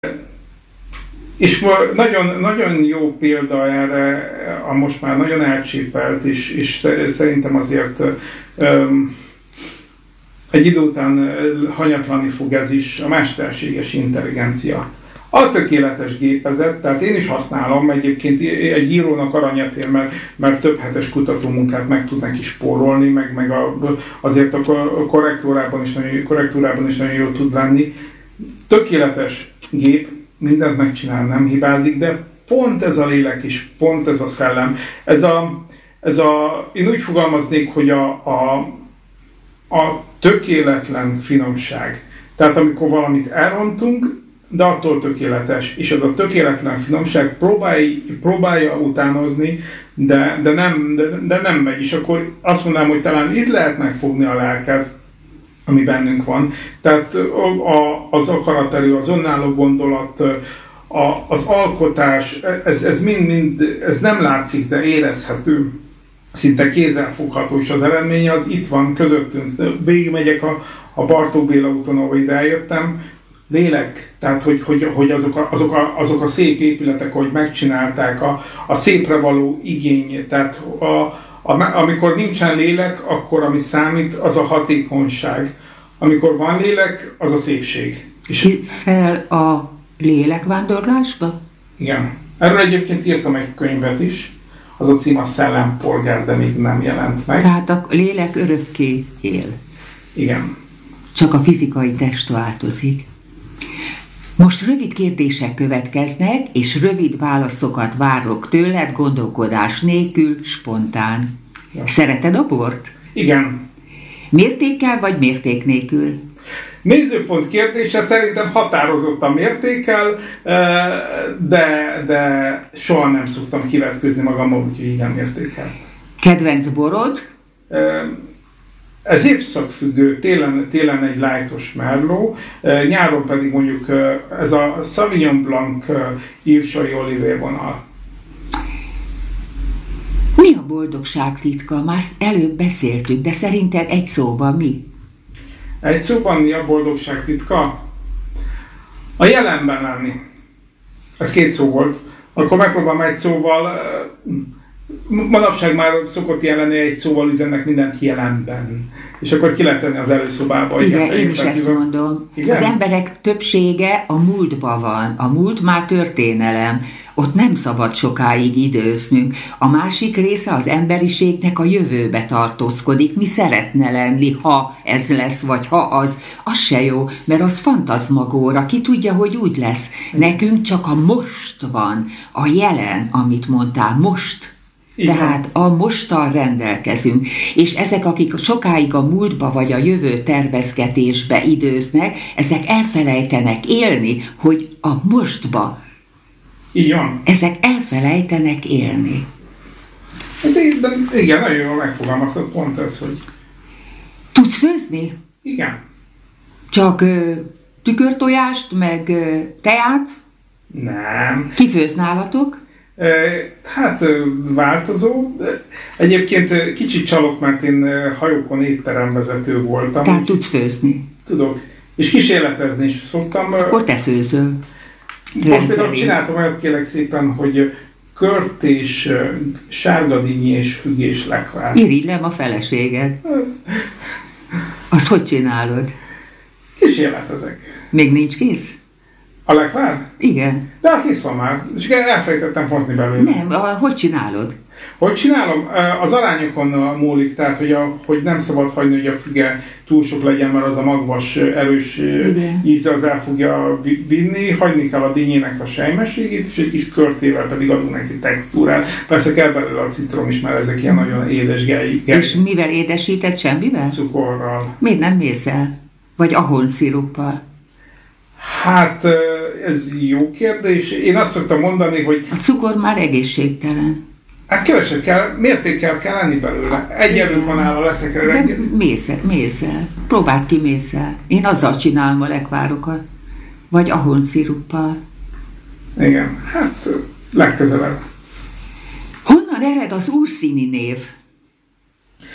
És nagyon, nagyon jó példa erre, a most már nagyon elcsépelt, és szerintem azért egy idő után hanyatlani fog ez is, a mesterséges intelligencia. A tökéletes gépezet, tehát én is használom, egyébként egy írónak aranyat ér, mert több hetes kutatómunkát meg tud neki spórolni, meg azért a korrektúrában is nagyon jó tud lenni. Tökéletes gép, mindent megcsinál, nem hibázik, de pont ez a lélek is, pont ez a szellem. Én úgy fogalmaznék, hogy a tökéletlen finomság. Tehát amikor valamit elrontunk, de attól tökéletes. És ez a tökéletlen finomság próbálja utánozni, de nem megy. És akkor azt mondanám, hogy talán itt lehet megfogni a lelket, ami bennünk van. Tehát az akaraterő, az önálló gondolat, az alkotás, ez mind ez nem látszik, de érezhető, szinte kézzelfogható, és az eredménye az itt van közöttünk. Végigmegyek a Bartók Béla úton, ahol ide eljöttem, lélek, tehát hogy azok a szép épületek, ahogy megcsinálták, a szépre való igény, tehát amikor nincsen lélek, akkor ami számít, az a hatékonyság. Amikor van lélek, az a szépség. Hiszel a lélekvándorlásba? Igen. Erről egyébként írtam egy könyvet is. Az a cím a Szellempolgár, de még nem jelent meg. Tehát a lélek örökké él. Igen. Csak a fizikai test változik. Most rövid kérdések következnek, és rövid válaszokat várok tőled, gondolkodás nélkül, spontán. Ja. Szereted a bort? Igen. Mértékkel vagy mérték nélkül? Nézőpont kérdése, szerintem határozottan mértékkel, de soha nem szoktam kivetkőzni magammal, úgyhogy igen, mértékkel. Kedvenc borod? Ez évszakfüggő, télen egy lightos merlot, nyáron pedig mondjuk ez a Sauvignon Blanc írsai olivé vonal. Mi a boldogság titka? Már előbb beszéltük, de szerinted egy szóban mi? Egy szóban mi a boldogság titka? A jelenben lenni. Ez 2 szó volt. Akkor megpróbálom egy szóval. Manapság már szokott jelenni, egy szóval üzennek mindent jelenben. És akkor ki lehet tenni az előszobába. Igen, én is ezt mondom. Igen? Az emberek többsége a múltban van. A múlt már történelem. Ott nem szabad sokáig időznünk. A másik része az emberiségnek a jövőbe tartózkodik. Mi szeretne lenni, ha ez lesz, vagy ha az. Az se jó, mert az fantazmagóra. Ki tudja, hogy úgy lesz. Nekünk csak a most van. A jelen, amit mondtál, most. Igen. Tehát a mosttal rendelkezünk, és ezek, akik sokáig a múltba vagy a jövő tervezgetésbe időznek, ezek elfelejtenek élni, hogy a mostba. Igen. Ezek elfelejtenek élni. De igen, nagyon jól megfogalmaztad pont ez, hogy... Tudsz főzni? Igen. Csak tükörtojást, meg teát? Nem. Ki főz nálatok? Hát változó. Egyébként kicsit csalok, mert én hajókon étteremvezető voltam. Tehát tudsz főzni? Tudok. És kísérletezni is szoktam. Akkor te főzöl. Most például csináltam olyat, kérlek szépen, hogy kört és sárgadínnyi és fügés lekvár. Irigylem a feleséged. Azt hogy csinálod? Kísérletezek. Még nincs kész? A lekvár? Igen. De kész van már. És elfelejtettem hozni belőle. Nem, hogy csinálod? Hogy csinálom? Az arányokon múlik, tehát hogy nem szabad hagyni, hogy a füge túl sok legyen, mert az a magvas, erős íze az el fogja vinni. Hagyni kell a dinnyének a sejmességét, és egy kis körtével pedig adunk neki textúrát. Persze kell belőle a citrom is, mert ezek ilyen nagyon édes gely. És mivel édesített, semmivel? Cukorral. Miért nem mész el? Vagy ahornsziruppal? Hát ez jó kérdés. Én azt szoktam mondani, hogy... A cukor már egészségtelen. Hát keveset kell, mértékkel kell lenni belőle. Egy erők van áll a leszekre reggel. De mész el. Próbáld ki, mész el. Én azzal csinálom a lekvárokat. Vagy ahornsziruppal. Igen, hát legközelebb. Honnan ered az Ursini név?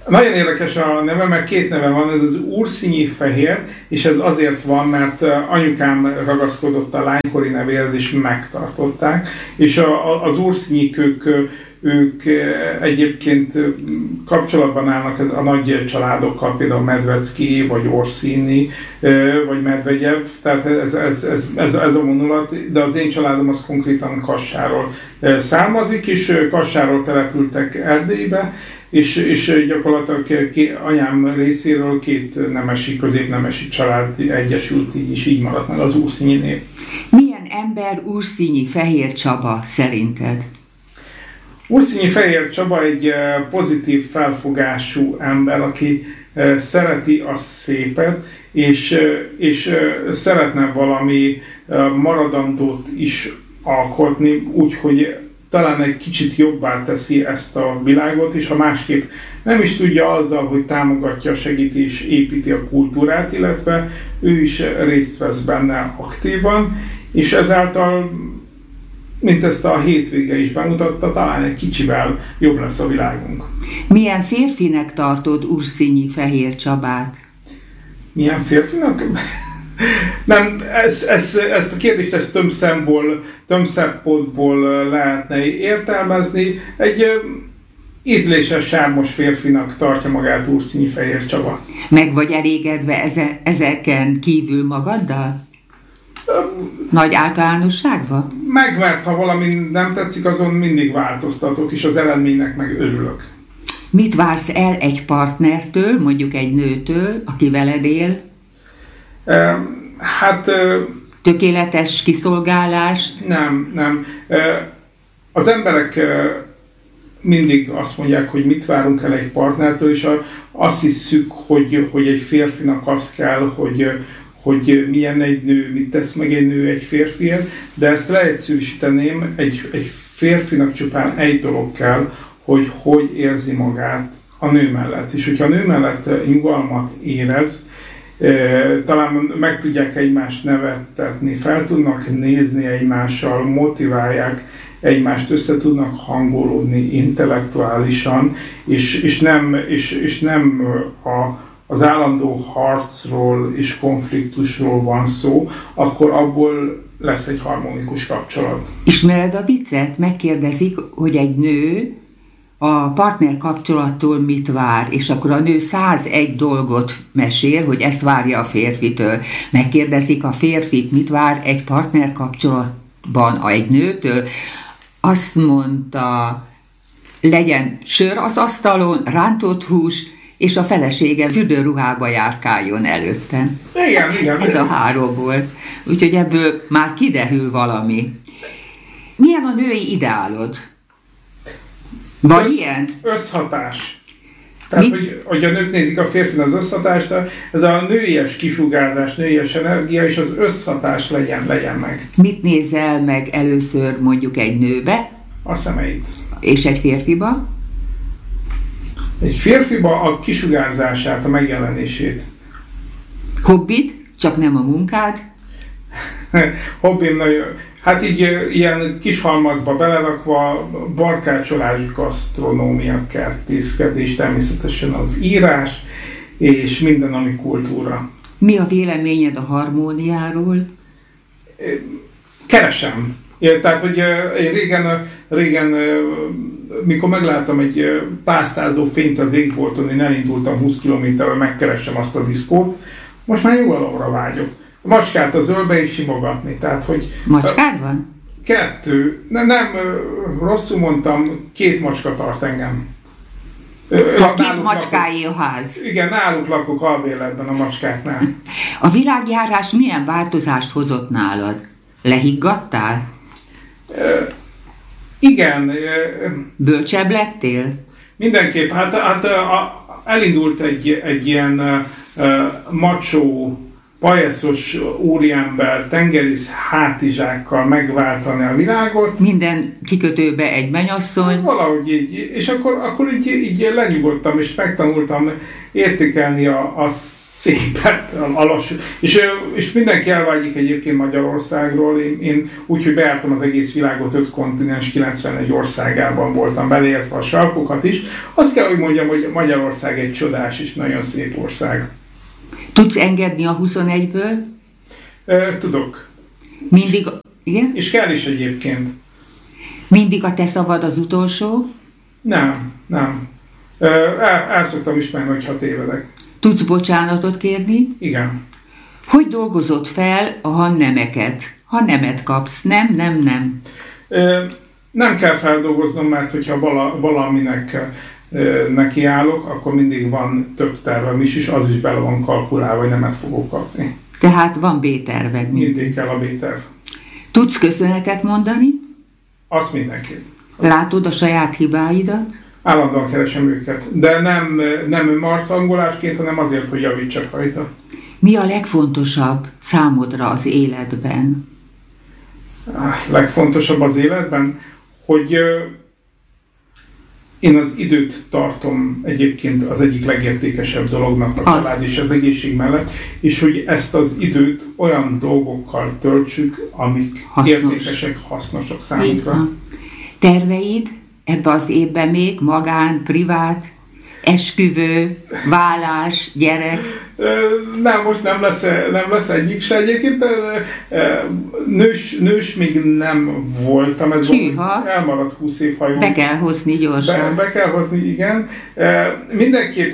Nagyon érdekes a neve, mert két neve van, ez az Urszínyi Fehér, és ez azért van, mert anyukám ragaszkodott a lánykori nevéhez, és megtartották, és az Urszínyik ők egyébként kapcsolatban állnak a nagy családokkal, például Medvecki, vagy Orsini, vagy Medvegyev, tehát ez a vonulat, de az én családom az konkrétan Kassáról származik, és Kassáról települtek Erdélybe, és gyakorlatilag anyám részéről két nemesi, középnemesi család egyesült, így maradt meg az Urszínyi név. Milyen ember Urszínyi Fehér Csaba szerinted? Urszínyi Fehér Csaba egy pozitív felfogású ember, aki szereti a szépet, és szeretne valami maradandót is alkotni, úgyhogy talán egy kicsit jobbá teszi ezt a világot, és ha másképp nem is tudja, azzal, hogy támogatja, segíti és építi a kultúrát, illetve ő is részt vesz benne aktívan, és ezáltal, mint ezt a hétvége is bemutatta, talán egy kicsivel jobb lesz a világunk. Milyen férfinek tartod Urszínyi Fehér Csabát? Milyen férfinak? Nem, ezt a kérdést több szempontból lehetne értelmezni. Egy ízléses, sármos férfinak tartja magát Urszínyi Fehér Csaba. Meg vagy elégedve ezeken kívül magaddal? Nagy általánosságban? Meg, mert ha valami nem tetszik, azon mindig változtatok, és az eredménynek meg örülök. Mit vársz el egy partnertől, mondjuk egy nőtől, aki veled él? Tökéletes kiszolgálást? Nem. Az emberek mindig azt mondják, hogy mit várunk el egy partnertől, és azt hiszük, hogy egy férfinak az kell, hogy milyen egy nő, mit tesz meg egy nő egy férfiért, de ezt leegyszerűsíteném, egy férfinak csupán egy dolog kell, hogy érzi magát a nő mellett. És hogyha a nő mellett nyugalmat érez, talán meg tudják egymást nevettetni, fel tudnak nézni egymással, motiválják egymást, össze tudnak hangolódni intellektuálisan, és nem az állandó harcról és konfliktusról van szó, akkor abból lesz egy harmonikus kapcsolat. Ismered a viccet? Megkérdezik, hogy egy nő a partner kapcsolattól mit vár, és akkor a nő 101 dolgot mesél, hogy ezt várja a férfitől. Megkérdezik a férfit, mit vár egy partner kapcsolatban egy nőtől. Azt mondta, legyen sör az asztalon, rántott hús, és a felesége fürdőruhába járkáljon előtte. Igen. Ez a 3 volt. Úgyhogy ebből már kiderül valami. Milyen a női ideálod? Vagy ilyen? Összhatás. Tehát, hogy a nők nézik a férfin az összhatást, ez a nőies kisugárzás, nőies energia, és az összhatás legyen meg. Mit nézel meg először mondjuk egy nőbe? A szemeit. És egy férfiba? Egy férfiba a kisugárzását, a megjelenését. Hobbid? Csak nem a munkád? Hobbim nagyon... Hát így ilyen kis halmazba belerakva barkácsolás, gasztronómia, kertészkedés, természetesen az írás, és minden, ami kultúra. Mi a véleményed a harmóniáról? Keresem. Tehát, hogy én régen, mikor megláttam egy pásztázó fényt az égbolton, én elindultam 20 kilométerre, megkeresem azt a diszkót, most már nyugalomra vágyok. A macskát az ölbe is simogatni, tehát, hogy... Macskád van? 2. Nem, rosszul mondtam, 2 macska tart engem. A 2 macskáé a ház. Igen, náluk lakok albérletben a macskáknál. A világjárás milyen változást hozott nálad? Lehiggadtál? Igen. Bölcsebb lettél? Mindenképp. Hát elindult egy ilyen macsó, pajeszos úriember tengerész hátizsákkal megváltani a világot. Minden kikötőbe egy mennyasszony. Valahogy így. És akkor így lenyugodtam, és megtanultam értékelni a szépet, lassú. És mindenki elvágyik egyébként Magyarországról. Én úgy, hogy beártam az egész világot, 5 kontinens, 91 országában voltam, beleértve a sarkokat is. Azt kell, hogy mondjam, hogy Magyarország egy csodás és nagyon szép ország. Tudsz engedni a 21-ből? Tudok. Mindig, igen? És kell is egyébként. Mindig a te szavad az utolsó? Nem. El szoktam ismerni, hogyha tévedek. Tudsz bocsánatot kérni? Igen. Hogy dolgozod fel a ha-nemeket? Ha nemet kapsz, nem. Nem kell feldolgoznom, mert hogyha valaminek nekiállok, akkor mindig van több tervem is, és az is bele van kalkulálva, hogy nemet fogok kapni. Tehát van B-terved. Mindig kell a B-terv. Tudsz köszönetet mondani? Azt mindenképp. Látod a saját hibáidat? Állandóan keresem őket, de nem marcangolásként, hanem azért, hogy javítsak rajta. Mi a legfontosabb számodra az életben? Legfontosabb az életben, hogy én az időt tartom egyébként az egyik legértékesebb dolognak a család és az egészség mellett, és hogy ezt az időt olyan dolgokkal töltsük, amik értékesek, hasznosak számunkra. Terveid ebbe az évben még? Magán, privát, esküvő, vállás, gyerek? Nem, most nem lesz egyik se egyébként. Nős még nem voltam. Ez elmaradt 20 év hajó. Be kell hozni gyorsan. Be kell hozni, igen. Mindenképp...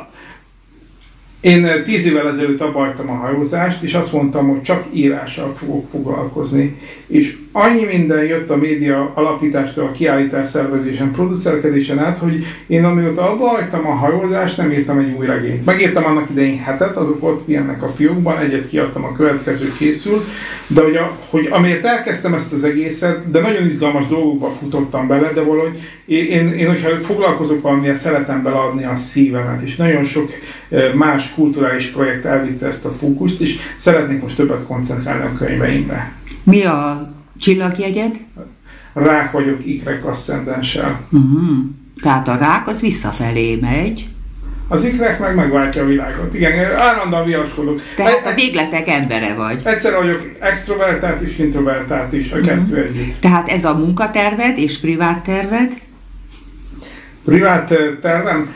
Én 10 évvel ezelőtt abba hagytam a hajózást, és azt mondtam, hogy csak írással fogok foglalkozni. És annyi minden jött a média alapítástól, a kiállítás szervezésen, producerkedésen át, hogy én amióta abba hagytam a hajózást, nem írtam egy új regényt. Megírtam annak idején 7-et, azok ott pihennek a fiókban, egyet kiadtam, a következő készül, de hogy amiért elkezdtem ezt az egészet, de nagyon izgalmas dolgokba futottam bele, de valahogy én hogyha foglalkozok valamivel, szeretem beleadni a szívemet, és nagyon sok más kulturális projekt elvitte ezt a fókuszt, és szeretnék most többet koncentrálni a könyveimre. Mi a csillagjegyed? Rák vagyok, ikrek aszcendenssel. Tehát a rák az visszafelé megy. Az ikrek meg megváltja a világot. Igen, állandóan viaskodok. Tehát a végletek embere vagy. Egyszer vagyok extrovertált és introvertált is, a kettő együtt. Tehát ez a munkaterved és privát terved? Privát tervem?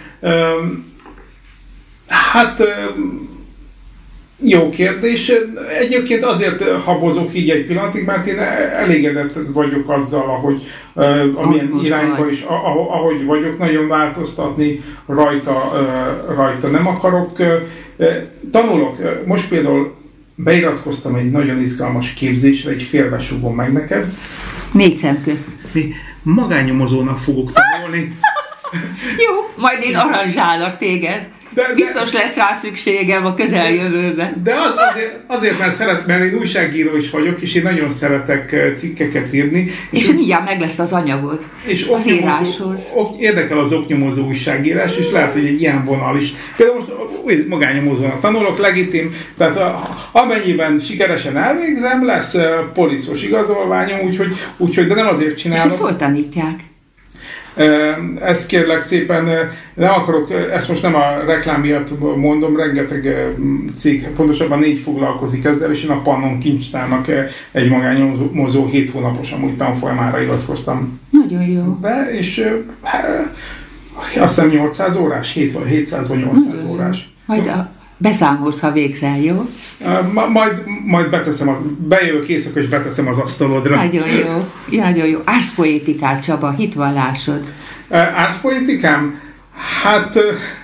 Jó kérdés. Egyébként azért habozok így egy pillanatig, mert én elégedett vagyok azzal, amilyen irányba is, ahogy vagyok, nagyon változtatni rajta nem akarok. Tanulok. Most például beiratkoztam egy nagyon izgalmas képzésre, egy félbesugom meg neked. 4 szem közt. Magánnyomozónak fogok tanulni. Jó, majd én aranzsálok téged. Biztos lesz rá szükségem a közeljövőben. De azért mert én újságíró is vagyok, és én nagyon szeretek cikkeket írni. És mindjárt meg lesz az anyagod és az íráshoz. Érdekel az oknyomozó újságírás, és lehet, hogy egy ilyen vonal is. Például most magánnyomozónak tanulok, legitim, tehát amennyiben sikeresen elvégzem, lesz poliszos igazolványom, úgyhogy de nem azért csinálom. És ezt hol tanítják? Ezt kérlek szépen, nem akarok, ezt most nem a reklám miatt mondom, rengeteg cég, pontosabban 4 foglalkozik ezzel, és én a Pannon Kincstárnak egy magánnyomozó 7 hónapos amúgy tanfolyamára iratkoztam. Nagyon jó. Be, és azt hiszem 800 órás, 700 vagy 800 órás. Majd beszámolsz, ha végzel, jó? Majd beteszem, bejövök éjszaka, és beteszem az asztalodra. Nagyon jó, nagyon jó. Árszpoétikát, Csaba, hitvallásod. Árszpoétikám? Hát...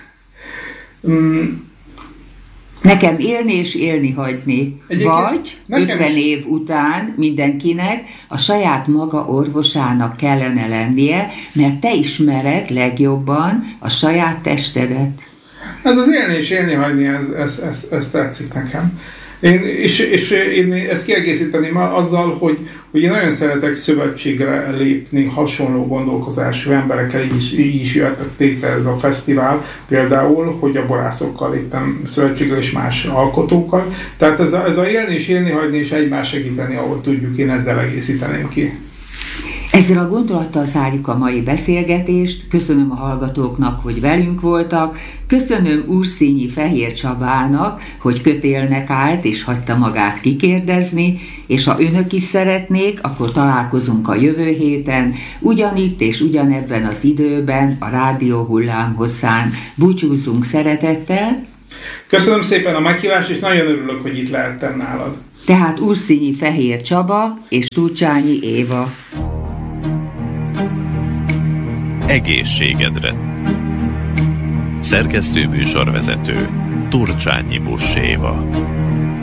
Nekem élni és élni hagyni. Vagy 50 év után mindenkinek a saját maga orvosának kellene lennie, mert te ismered legjobban a saját testedet. Ez az élni és élni hagyni, ez tetszik nekem. Én ezt kiegészíteném azzal, hogy én nagyon szeretek szövetségre lépni hasonló gondolkozású emberekkel, így is jöhetett létre ez a fesztivál, például, hogy a borászokkal léptem szövetségre és más alkotókkal. Tehát ez a élni és élni hagyni és egymás segíteni, ahol tudjuk, én ezzel egészíteném ki. Ezzel a gondolattal zárjuk a mai beszélgetést. Köszönöm a hallgatóknak, hogy velünk voltak. Köszönöm Urszínyi Fehér Csabának, hogy kötélnek állt és hagyta magát kikérdezni, és ha önök is szeretnék, akkor találkozunk a jövő héten, ugyanitt és ugyanebben az időben, a rádió hullámhosszán. Búcsúzzunk szeretettel. Köszönöm szépen a meghívást, és nagyon örülök, hogy itt lehettem nálad. Tehát Urszínyi Fehér Csaba és Turcsányi Éva. Egészségedre. Szerkesztő műsorvezető Turcsányi Buss Éva.